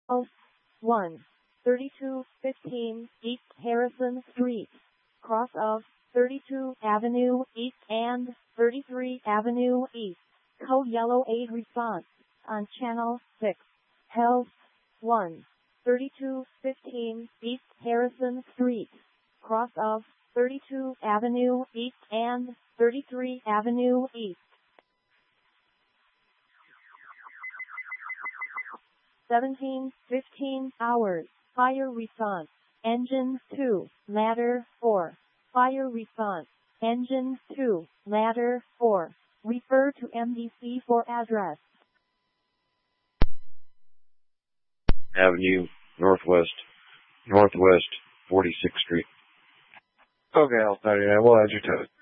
House 1, 3215 East Harrison Street, cross of 32 Avenue East and 33 Avenue East. Code Yellow 8 response on Channel 6. House 1, 3215 East Harrison Street, cross of 32 Avenue East and 33 Avenue East. 17:15 hours. Fire response. Engine 2, ladder 4. Fire response. Engine 2, ladder 4. Refer to MDC for address. Avenue, Northwest 46th Street. Okay, I'll 99. We'll add you to it.